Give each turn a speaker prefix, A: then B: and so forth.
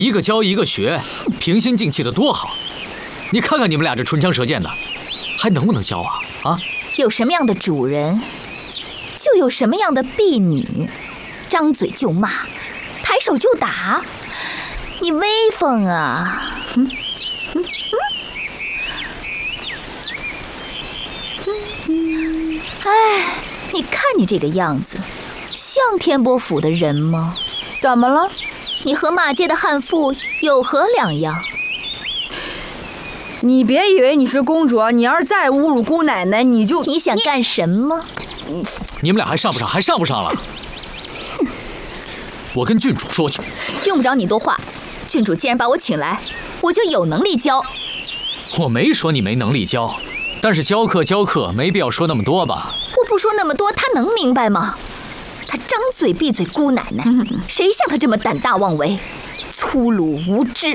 A: 一个教一个学，平心静气的多好。你看看你们俩这唇枪舌剑的，还能不能教啊？啊？
B: 有什么样的主人，就有什么样的婢女，张嘴就骂，抬手就打，你威风啊！哎，你看你这个样子，像天波府的人吗？
C: 怎么了？
B: 你和骂街的悍妇有何两样？
C: 你别以为你是公主，你要是再侮辱姑奶奶，你
B: 想干什么？
A: 你们俩还上不上？还上不上了？我跟郡主说去。
B: 用不着你多话，郡主既然把我请来，我就有能力教。
A: 我没说你没能力教，但是教课没必要说那么多吧？
B: 我不说那么多，他能明白吗？他张嘴闭嘴姑奶奶，谁像他这么胆大妄为、粗鲁无知？